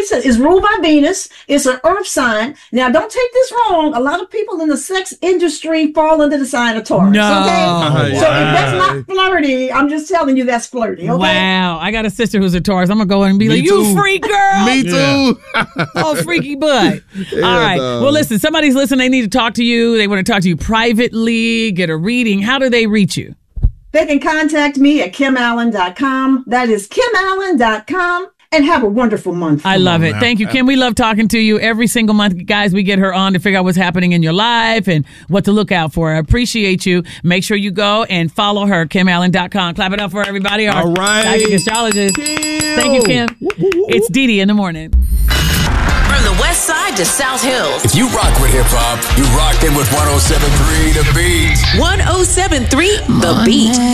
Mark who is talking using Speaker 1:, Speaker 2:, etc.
Speaker 1: is ruled by Venus. It's an earth sign. Now, don't take this wrong. A lot of people in the sex industry fall under the sign of Taurus.
Speaker 2: No.
Speaker 1: Okay? So if that's not flirty, I'm just telling you that's flirty. Okay?
Speaker 2: Wow. I got a sister who's a Taurus. I'm going to go and be like, you freak girl.
Speaker 3: Me too.
Speaker 2: Oh, freaky butt.
Speaker 3: Yeah,
Speaker 2: all right.
Speaker 3: no.
Speaker 2: Well, listen, somebody's listening. They need to talk to you. They want to talk to you privately, get a reading. How do they reach you?
Speaker 1: They can contact me at KimAllen.com. That is KimAllen.com. And have a wonderful month.
Speaker 2: I love it. Thank you, Kim. We love talking to you every single month. Guys, we get her on to figure out what's happening in your life and what to look out for. I appreciate you. Make sure you go and follow her, KimAllen.com. Clap it up for everybody. Our
Speaker 3: All right.
Speaker 2: psychic astrologist. Thank you, Kim. It's Dee Dee in the morning.
Speaker 4: From the west side to South Hills.
Speaker 5: If you rock with hip hop, you rocked in with 107.3 The Beat.
Speaker 4: 107.3 The Beat.